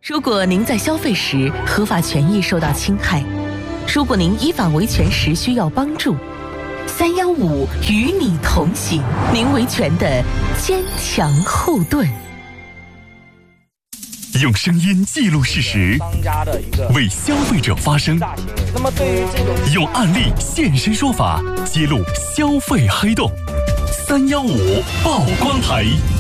如果您在消费时合法权益受到侵害，如果您依法维权时需要帮助，315与你同行，您维权的坚强后盾。 用声音记录事实，为消费者发声。 那么对于这种用案例现身说法，揭露消费黑洞。315曝光台。